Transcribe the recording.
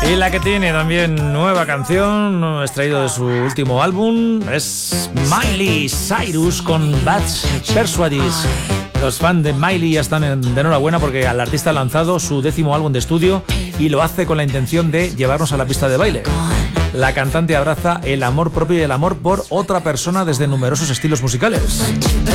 Y la que tiene también nueva canción, extraído de su último álbum, es Miley Cyrus con Bad Persuadis. Los fans de Miley ya están de enhorabuena porque el artista ha lanzado su 10º álbum de estudio y lo hace con la intención de llevarnos a la pista de baile. La cantante abraza el amor propio y el amor por otra persona desde numerosos estilos musicales.